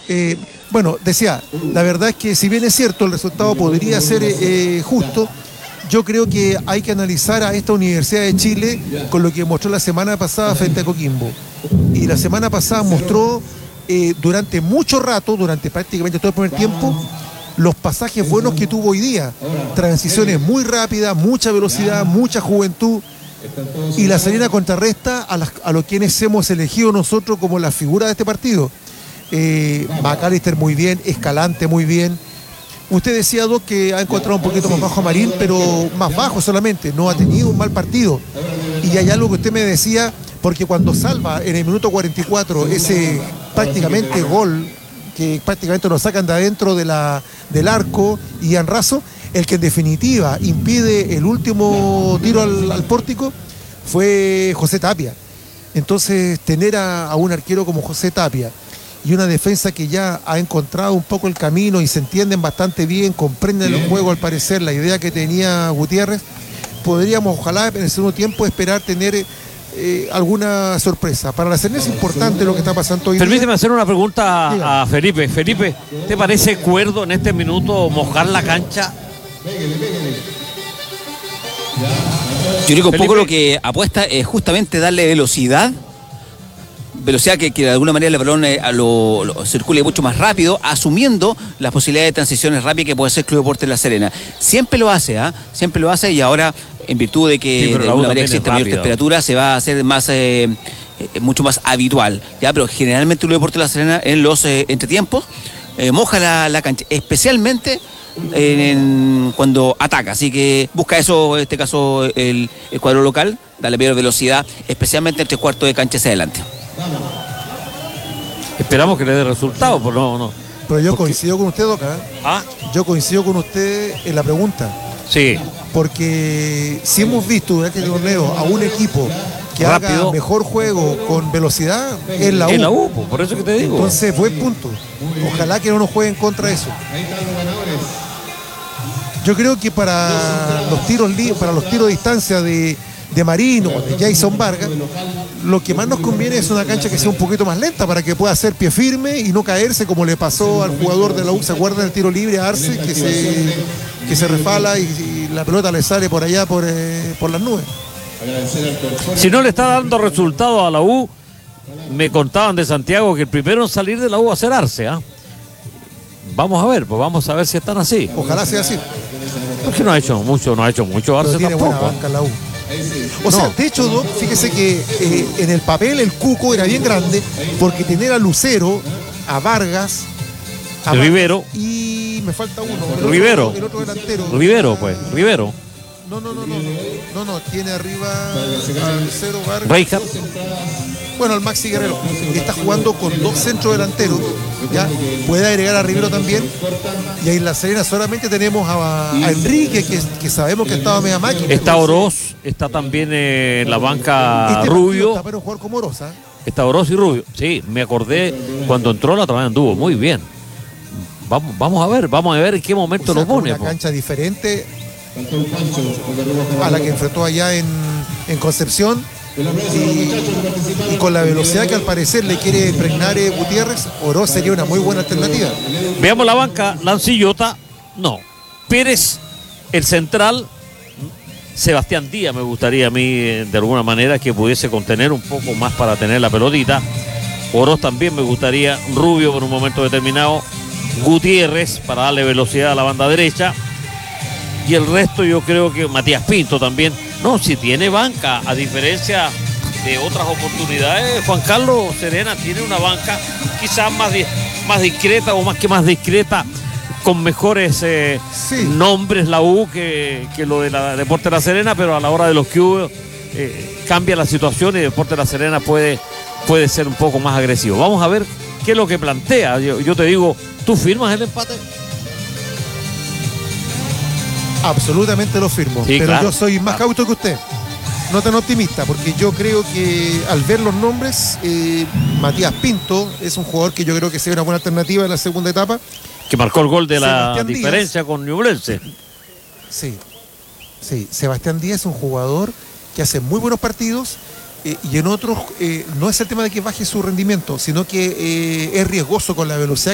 Bueno, decía, la verdad es que si bien es cierto, el resultado podría ser justo, yo creo que hay que analizar a esta Universidad de Chile con lo que mostró la semana pasada frente a Coquimbo. Y la semana pasada mostró durante mucho rato, durante prácticamente todo el primer tiempo, los pasajes buenos que tuvo hoy día. Transiciones muy rápidas, mucha velocidad, mucha juventud. Y la Serena contrarresta a los quienes hemos elegido nosotros como la figura de este partido. McAllister muy bien, Escalante muy bien. Usted decía, Doc, que ha encontrado un poquito más bajo a Marín, pero más bajo solamente, no ha tenido un mal partido. Y hay algo que usted me decía, porque cuando salva en el minuto 44 ese prácticamente gol, que prácticamente lo sacan de adentro del arco, y en raso, el que en definitiva impide el último tiro al pórtico fue José Tapia. Entonces, tener a un arquero como José Tapia y una defensa que ya ha encontrado un poco el camino y se entienden bastante bien, comprenden el juego al parecer, la idea que tenía Gutiérrez, podríamos ojalá en el segundo tiempo esperar tener alguna sorpresa. Para la Serena es importante lo que está pasando hoy. Permíteme hacer una pregunta a Felipe. Felipe, ¿te parece cuerdo en este minuto mojar la cancha? Yo creo que un poco lo que apuesta es justamente darle velocidad que de alguna manera el balón lo circule mucho más rápido, asumiendo las posibilidades de transiciones rápidas que puede ser Club Deportes La Serena. Siempre lo hace, siempre lo hace, y ahora en virtud de que de alguna manera existe mayor temperatura, se va a hacer más mucho más habitual, pero generalmente Club Deportes La Serena en los entretiempos moja la cancha, especialmente cuando ataca, así que busca eso, en este caso el cuadro local, darle mayor velocidad, especialmente en 3/4 de cancha hacia adelante. Esperamos que le dé resultado, pero no. Pero yo coincido con usted, Doca. Yo coincido con usted en la pregunta. Sí. Porque si hemos visto durante el torneo a un equipo que rápido, haga mejor juego con velocidad, es la U. Es la U, por eso que te digo. Entonces, buen punto. Ojalá que no nos jueguen contra eso. Yo creo que para los tiros de distancia de Marín o de Jason Vargas, lo que más nos conviene es una cancha que sea un poquito más lenta para que pueda hacer pie firme y no caerse como le pasó al jugador de la U. ¿Se acuerdan del tiro libre a Arce? Que se resbala y la pelota le sale por allá por las nubes. Si no le está dando resultado a la U, me contaban de Santiago que el primero en salir de la U va a ser Arce. Vamos a ver si están así. Ojalá sea así. Porque no ha hecho mucho Arce tiene tampoco. Buena banca la U. O sea, de hecho, Doc, fíjese que en el papel el Cuco era bien grande porque tener a Lucero, a Vargas, a Rivero y me falta uno. Rivero. El otro delantero. Rivero. No, tiene arriba a Lucero, Vargas. Reijard. Bueno, el Maxi Guerrero está jugando con dos centros delanteros, ya puede agregar a Rivero también, y ahí en La Serena solamente tenemos a Enrique, que sabemos que estaba media máquina. Está Oroz, está también en la banca Rubio. Está para un jugador como Oroz, Está Oroz y Rubio. Sí, me acordé cuando entró la otra vez, anduvo muy bien. Vamos a ver en qué momento lo pone. Una cancha diferente a la que enfrentó allá en Concepción. Y con la velocidad que al parecer le quiere impregnar Gutiérrez, Oroz sería una muy buena alternativa. Veamos la banca. Lancillota, no. Pérez, el central. Sebastián Díaz me gustaría a mí de alguna manera que pudiese contener un poco más para tener la pelotita. Oroz también me gustaría. Rubio por un momento determinado. Gutiérrez para darle velocidad a la banda derecha. Y el resto yo creo que Matías Pinto también. No, si tiene banca, a diferencia de otras oportunidades, Juan Carlos Serena tiene una banca quizás más discreta o más discreta, con mejores nombres la U que lo de la Deportes La Serena, pero a la hora de los que hubo cambia la situación y Deportes La Serena puede ser un poco más agresivo. Vamos a ver qué es lo que plantea. Yo te digo, ¿tú firmas el empate? Absolutamente lo firmo, sí, pero claro, yo soy más cauto que usted, no tan optimista, porque yo creo que al ver los nombres, Matías Pinto es un jugador que yo creo que sería una buena alternativa en la segunda etapa. Que marcó el gol de Sebastián la diferencia Díaz, con Ñublense. Sí, Sebastián Díaz es un jugador que hace muy buenos partidos y en otros no es el tema de que baje su rendimiento, sino que es riesgoso con la velocidad